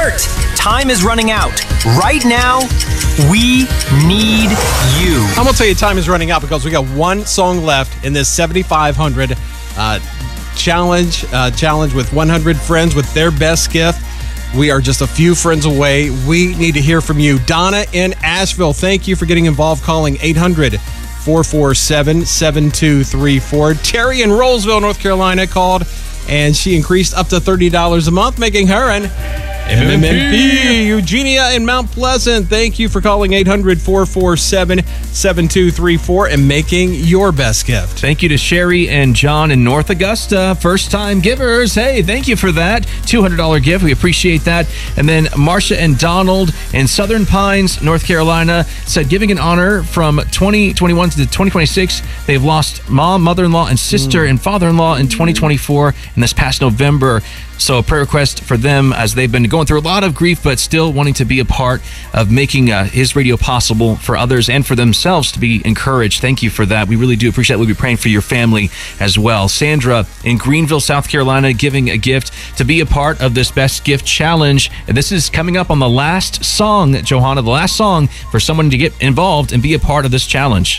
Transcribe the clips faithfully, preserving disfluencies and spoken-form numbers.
Alert! Time is running out. Right now, we need you. I'm going to tell you time is running out because we got one song left in this seventy-five hundred uh, challenge, uh, challenge with one hundred friends with their best gift. We are just a few friends away. We need to hear from you. Donna in Asheville, thank you for getting involved, calling eight hundred, four four seven, seven two three four. Terry in Rollsville, North Carolina called, and she increased up to thirty dollars a month, making her an M M M P. Eugenia in Mount Pleasant, thank you for calling eight hundred, four four seven, seven two three four and making your best gift. Thank you to Sherry and John in North Augusta, first-time givers. Hey, thank you for that. two hundred dollars gift. We appreciate that. And then Marcia and Donald in Southern Pines, North Carolina, said giving an honor from twenty twenty-one to twenty twenty-six. They've lost mom, mother-in-law, and sister mm. and father-in-law in twenty twenty-four and this past November. So a prayer request for them as they've been going through a lot of grief, but still wanting to be a part of making uh, his radio possible for others and for themselves to be encouraged. Thank you for that. We really do appreciate it. We'll be praying for your family as well. Sandra in Greenville, South Carolina, giving a gift to be a part of this Best Gift Challenge. And this is coming up on the last song, Johanna, the last song for someone to get involved and be a part of this challenge.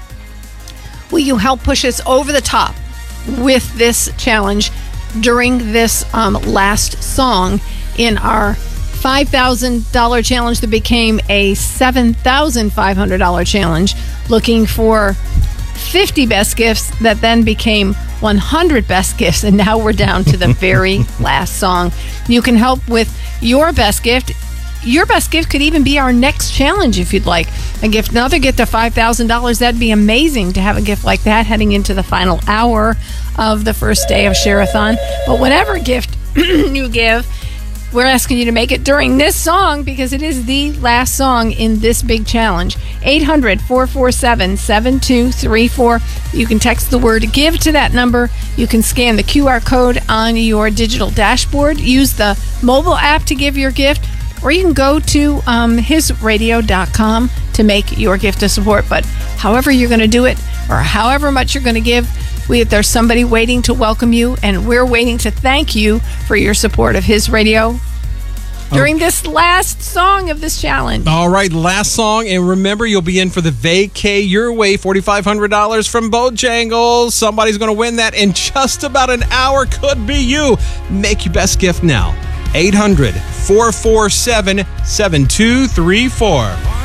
Will you help push us over the top with this challenge during this um, last song in our five thousand dollars challenge that became a seven thousand five hundred dollars challenge, looking for fifty best gifts that then became one hundred best gifts, and now we're down to the very last song. You can help with your best gift. Your best gift could even be our next challenge if you'd like. A gift, another gift of five thousand dollars. That'd be amazing to have a gift like that heading into the final hour of the first day of Share-a-thon. But whatever gift you give, we're asking you to make it during this song because it is the last song in this big challenge. eight hundred, four four seven, seven two three four. You can text the word GIVE to that number. You can scan the Q R code on your digital dashboard. Use the mobile app to give your gift. Or you can go to um, his radio dot com to make your gift of support. But however you're going to do it, or however much you're going to give, we, there's somebody waiting to welcome you, and we're waiting to thank you for your support of His Radio during okay. this last song of this challenge. All right, last song. And remember, you'll be in for the Vacay Your Way, four thousand five hundred dollars from Bojangles. Somebody's going to win that in just about an hour. Could be you. Make your best gift now. eight hundred, four four seven, seven two three four.